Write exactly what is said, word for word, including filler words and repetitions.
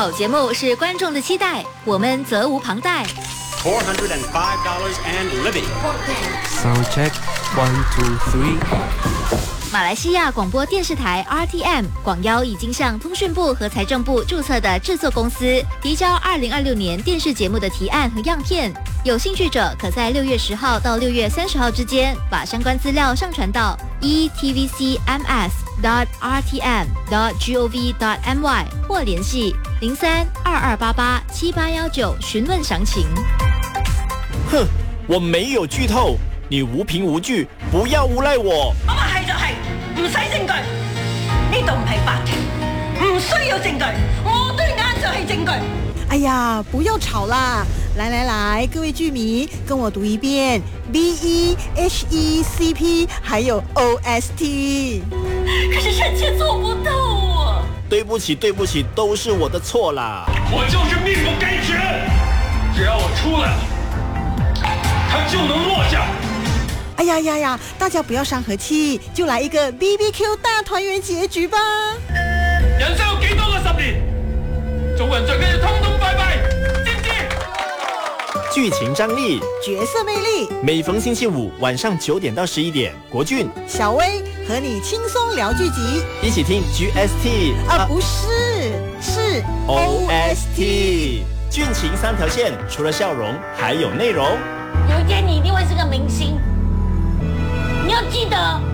好节目是观众的期待，我们责无旁贷。 four hundred five dollars and living. Sound check, one, two, three. 马来西亚广播电视台 R T M 广邀已经向通讯部和财政部注册的制作公司提交二零二六年电视节目的提案和样片，有兴趣者可在六月十号到六月三十号之间把相关资料上传到 e t v c m s dot r t m dot gov dot m y 或联系零三二二八八七八一九询问详情。 哼，我没有劇透，你無憑無據，不要誣賴我。 我話係就係，唔使證據，呢度唔係法庭，唔需要證據，我對眼就係證據。 哎呀，不要吵啦！來來來，各位劇迷，跟我讀一遍 B E H E C P， 還有 O S T。 可是臣妾做不到啊！ 對不起，對不起，都是我的錯啦。 我就是命不該絕，只要我出來了。他就能落下。 哎呀呀呀！大家不要傷和氣，就來一個 B B Q 大團圓結局吧。 人生有幾多個十年？做人最緊要通通拜拜，知唔知？ 劇情張力， 角色魅力。 每逢星期五晚上九點到十一點，國俊、 小薇和你輕鬆聊劇集， 一起聽 G S T 啊，不是，是 O S T。劇情三條線，除了笑容，還有內容。 有一天你一定會是個明星，你要記得。